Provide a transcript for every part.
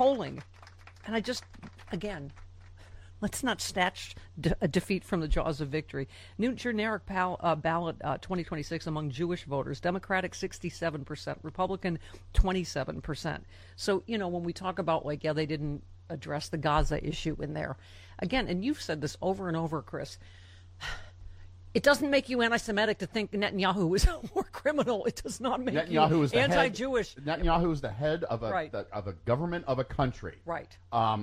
polling, and I just, again, let's not snatch a defeat from the jaws of victory. New generic ballot 2026 among Jewish voters, Democratic 67%, Republican 27%. So, when we talk about they didn't address the Gaza issue in there. Again, and you've said this over and over, Chris, it doesn't make you anti-Semitic to think Netanyahu is a war criminal. It does not make Netanyahu you is the anti-Jewish. Netanyahu is the head of a government of a country. Right.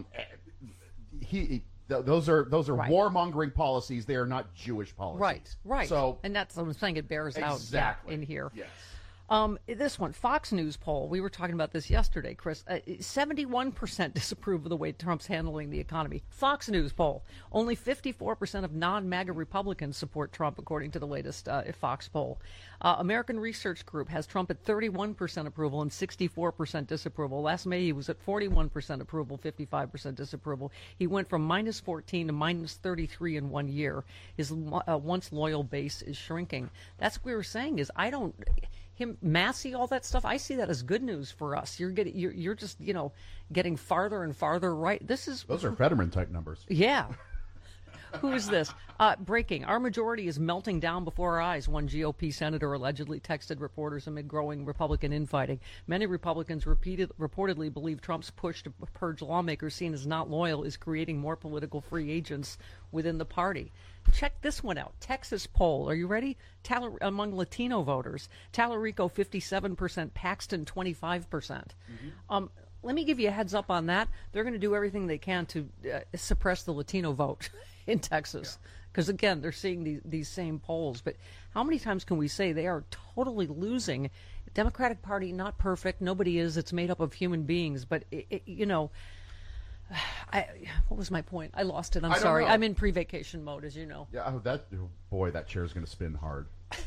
Those are Right. warmongering policies. They are not Jewish policies. Right. So, and that's what I'm saying. It bears exactly out in here. Yes. This one, Fox News poll, we were talking about this yesterday, Chris. 71% disapprove of the way Trump's handling the economy. Fox News poll, only 54% of non-MAGA Republicans support Trump, according to the latest Fox poll. American Research Group has Trump at 31% approval and 64% disapproval. Last May, he was at 41% approval, 55% disapproval. He went from minus 14 to minus 33 in 1 year. His once loyal base is shrinking. That's what we were saying is Massey, all that stuff, I see that as good news for us. You're just getting farther and farther right. Those are Fetterman type numbers. Yeah. Who is this? Breaking. Our majority is melting down before our eyes, one GOP senator allegedly texted reporters amid growing Republican infighting. Many Republicans reportedly believe Trump's push to purge lawmakers seen as not loyal is creating more political free agents within the party. Check this one out. Texas poll. Are you ready? Among Latino voters. Tallarico 57%, Paxton 25%. Mm-hmm. Let me give you a heads up on that. They're going to do everything they can to suppress the Latino vote in Texas. Because, again, they're seeing these same polls. But how many times can we say they are totally losing? The Democratic Party, not perfect. Nobody is. It's made up of human beings. But, what was my point? I lost it. I'm sorry. I'm in pre-vacation mode, as you know. Yeah. That chair is going to spin hard.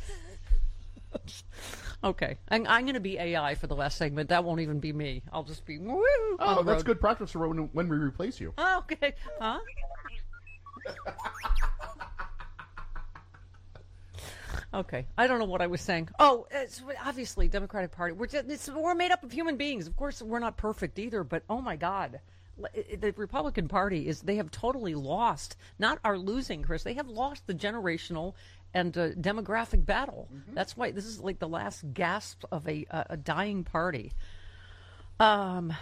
Okay. I'm going to be AI for the last segment. That won't even be me. I'll just be woo. Oh, that's good practice for when we replace you. Oh, okay. Huh? Okay. I don't know what I was saying. Oh, it's obviously Democratic Party. We're made up of human beings. Of course, we're not perfect either, but oh my God. The Republican Party they have totally lost, not are losing, Chris. They have lost the generational and demographic battle. Mm-hmm. That's why this is like the last gasp of a dying party. Hold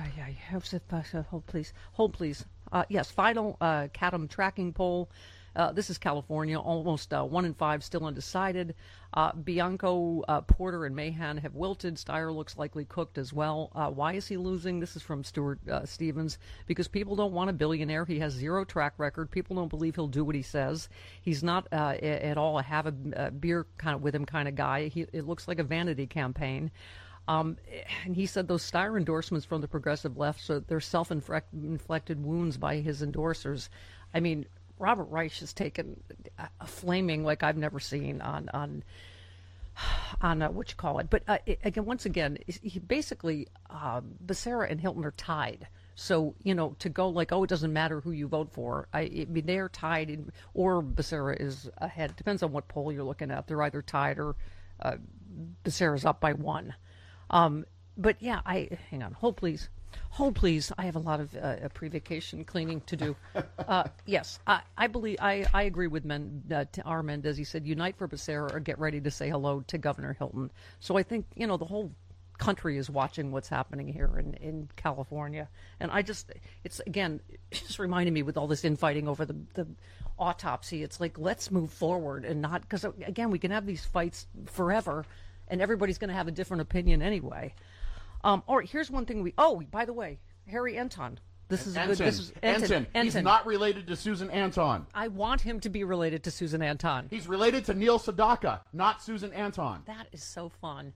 please. Yes, final Chatham tracking poll. This is California. Almost 1 in 5 still undecided. Bianco, Porter, and Mahan have wilted. Steyer looks likely cooked as well. Why is he losing? This is from Stuart Stevens. Because people don't want a billionaire. He has zero track record. People don't believe he'll do what he says. He's not at all a have a beer kind of with him kind of guy. It looks like a vanity campaign. And he said those Steyer endorsements from the progressive left, so they're self-inflicted wounds by his endorsers. I mean, Robert Reich has taken a flaming like I've never seen on what you call it. But once again, he basically Becerra and Hilton are tied. So to go like, oh, it doesn't matter who you vote for. I mean, they are tied, or Becerra is ahead. Depends on what poll you're looking at. They're either tied or Becerra's up by 1. But yeah, hang on. Hold please. I have a lot of pre-vacation cleaning to do. Yes, I agree with R. Mendez. He said, unite for Becerra or get ready to say hello to Governor Hilton. So I think, the whole country is watching what's happening here in California. And it's just reminding me with all this infighting over the autopsy. It's like, let's move forward and not, because again, we can have these fights forever and everybody's going to have a different opinion anyway. All right, here's one thing by the way, Harry Enton. This is Ensign. good. This is Ensign. He's not related to Susan Anton. I want him to be related to Susan Anton. He's related to Neil Sedaka, not Susan Anton. That is so fun.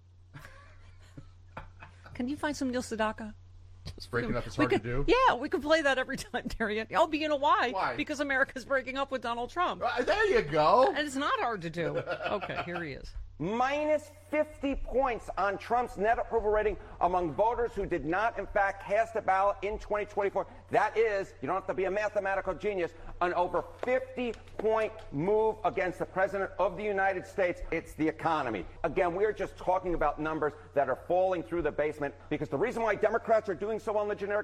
Can you find some Neil Sedaka? Breaking up is hard to do. Yeah, we can play that every time, Terry. Oh, but you know why? Why? Because America's breaking up with Donald Trump. There you go. And it's not hard to do. Okay, here he is. Minus 50 points on Trump's net approval rating among voters who did not, in fact, cast a ballot in 2024. That is, you don't have to be a mathematical genius, an over 50-point move against the President of the United States. It's the economy. Again, we are just talking about numbers that are falling through the basement because the reason why Democrats are doing so well in the generic